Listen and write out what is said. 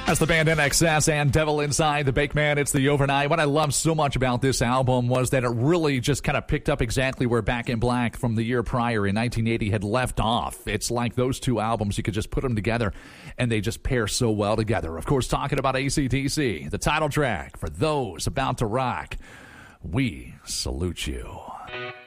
That's the band NXS and Devil Inside the Bakeman. It's the Overnight. What I love so much about this album was that it really just kind of picked up exactly where Back in Black from the year prior in 1980 had left off. It's like those two albums, you could just put them together and they just pair so well together. Of course, talking about AC/DC, the title track for those about to rock. We salute you.